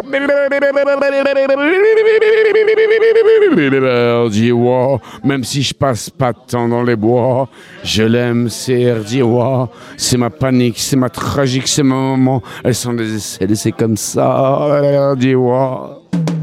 Sergio, même si je passe pas de temps dans les bois, je l'aime, Sergio. C'est ma panique, c'est ma tragique, c'est ma maman. Elles sont décédées, c'est comme ça, Sergio.